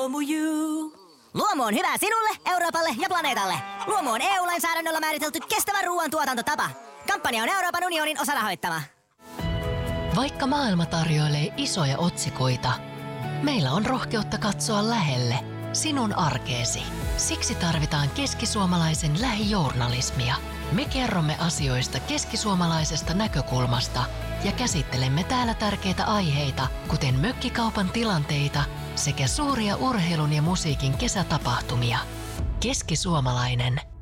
Luomu on hyvä sinulle, Euroopalle ja planeetalle. Luomu on EU-lainsäädännöllä määritelty kestävä ruoantuotantotapa. Kampanja on Euroopan unionin osarahoittama. Vaikka maailma tarjoilee isoja otsikoita, meillä on rohkeutta katsoa lähelle sinun arkeesi. Siksi tarvitaan keskisuomalaisen lähijournalismia. Me kerromme asioista keskisuomalaisesta näkökulmasta ja käsittelemme täällä tärkeitä aiheita, kuten mökkikaupan tilanteita sekä suuria urheilun ja musiikin kesätapahtumia. Keskisuomalainen.